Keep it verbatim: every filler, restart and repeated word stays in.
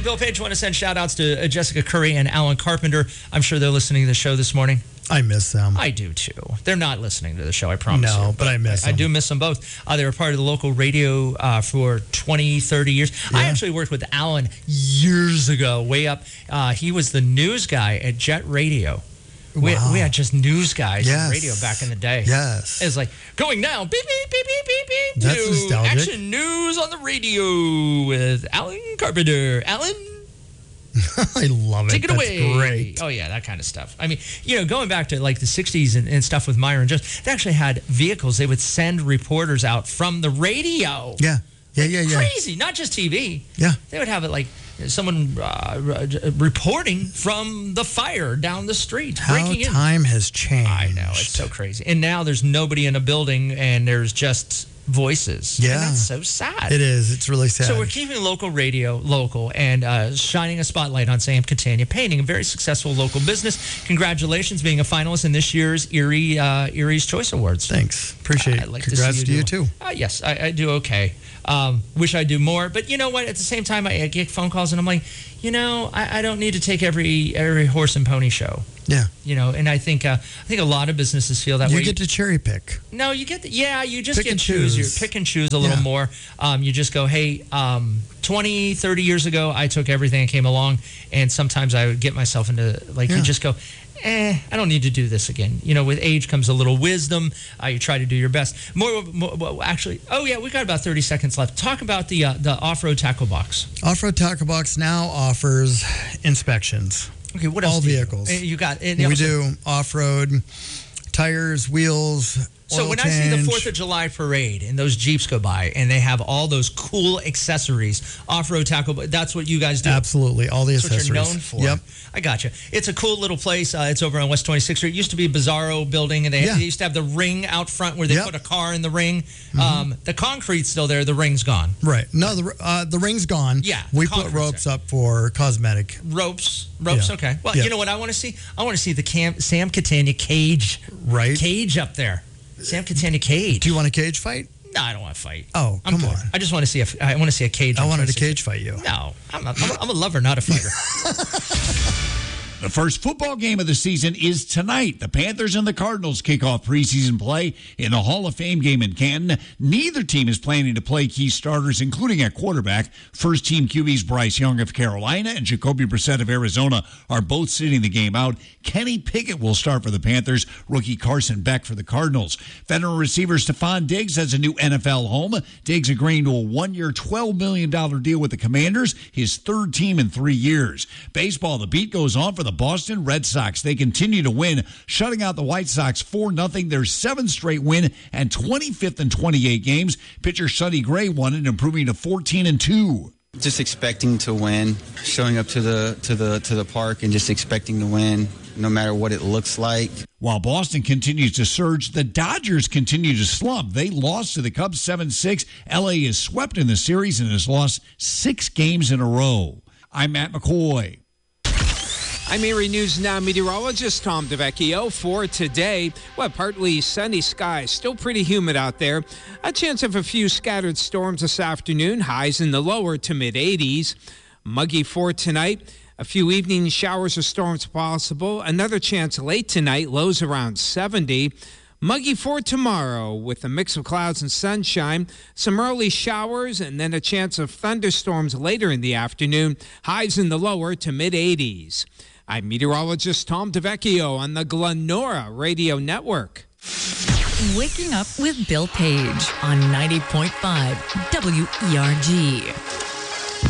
morning, Bill Page. Want to send shout-outs to uh, Jessica Curry and Alan Carpenter. I'm sure they're listening to the show this morning. I miss them. I do, too. They're not listening to the show, I promise no, you. No, but I miss I, them. I do miss them both. Uh, they were part of the local radio uh, for twenty, thirty years. Yeah. I actually worked with Alan years ago, way up. Uh, he was the news guy at Jet Radio. We, wow. we had just news guys yes. on radio back in the day. Yes. It was like, going now, beep, beep, beep, beep, beep, beep. That's to nostalgic. Action News on the radio with Alan Carpenter. Alan? I love it. Take it That's away. Great. Oh, yeah, that kind of stuff. I mean, you know, going back to like the sixties and, and stuff with Myron Jones, they actually had vehicles. They would send reporters out from the radio. Yeah. Yeah, yeah, yeah. Crazy. Not just T V. Yeah. They would have it like someone uh, reporting from the fire down the street. How breaking in. time has changed. I know. It's so crazy. And now there's nobody in a building and there's just voices. Yeah. And that's so sad. It is. It's really sad. So we're keeping local radio local and uh, shining a spotlight on Sam Catania Painting, a very successful local business. Congratulations being a finalist in this year's Erie uh, Erie's Choice Awards. Thanks. Appreciate it. Uh, like Congrats to, to you, do, too. Uh, yes, I, I do okay. Um, wish I do more. But you know what? At the same time, I, I get phone calls and I'm like, you know, I, I don't need to take every every horse and pony show. Yeah. You know, and I think uh, I think a lot of businesses feel that you way. You get to cherry pick. No, you get the, yeah, you just pick get and choose. choose. You pick and choose a little yeah. more. Um, you just go, hey, um, twenty, thirty years ago, I took everything that came along, and sometimes I would get myself into, like, yeah. you just go, eh, I don't need to do this again. You know, with age comes a little wisdom. Uh, you try to do your best. More, more well, actually, oh, yeah, we got about thirty seconds left. Talk about the uh, the off-road tackle box. Off-road tackle box now offers inspections. Okay, what else? All do you vehicles. Do? You got. And we also, do off-road, tires, wheels. So when change. I see the fourth of July parade and those Jeeps go by and they have all those cool accessories, off-road tackle, that's what you guys do? Absolutely. All the that's accessories. What you're known for. Yep. I got you. It's a cool little place. Uh, it's over on West twenty-sixth Street. It used to be a Bizarro building, and they, yeah. they used to have the ring out front where they yep. put a car in the ring. Mm-hmm. Um, the concrete's still there. The ring's gone. Right. No, the uh, the ring's gone. Yeah. We put ropes there. up for cosmetic. Ropes. Ropes, yeah. okay. Well, yeah. you know what I want to see? I want to see the Cam- Sam Catania cage. Right. Cage up there. Sam Catania cage. Do you want a cage fight? No, I don't want to fight. Oh, I'm come good. on. I just want to see a. I want to see a cage. I wanted to cage fight you. No, I'm a, I'm a, I'm a lover, not a fighter. The first football game of the season is tonight. The Panthers and the Cardinals kick off preseason play in the Hall of Fame game in Canton. Neither team is planning to play key starters, including at quarterback. First-team Q Bs Bryce Young of Carolina and Jacoby Brissett of Arizona are both sitting the game out. Kenny Pickett will start for the Panthers. Rookie Carson Beck for the Cardinals. Veteran receiver Stephon Diggs has a new N F L home. Diggs agreeing to a one-year, twelve million dollars deal with the Commanders, his third team in three years. Baseball, the beat goes on for the Boston Red Sox. They continue to win, shutting out the White Sox four nothing, their seventh straight win and twenty-fifth in twenty-eight games. Pitcher Sonny Gray won it, improving to fourteen and two. Just expecting to win, showing up to the to the to the park and just expecting to win, no matter what it looks like. While Boston continues to surge, the Dodgers continue to slump. They lost to the Cubs seven six. L A is swept in the series and has lost six games in a row. I'm Matt McCoy. I'm Erie News Now meteorologist Tom DeVecchio. For today, well, partly sunny skies, still pretty humid out there. A chance of a few scattered storms this afternoon, highs in the lower to mid eighties. Muggy for tonight, a few evening showers or storms possible. Another chance late tonight, lows around seventy. Muggy for tomorrow with a mix of clouds and sunshine, some early showers, and then a chance of thunderstorms later in the afternoon, highs in the lower to mid eighties. I'm meteorologist Tom DeVecchio on the Glenora Radio Network. Waking up with Bill Page on ninety point five W E R G.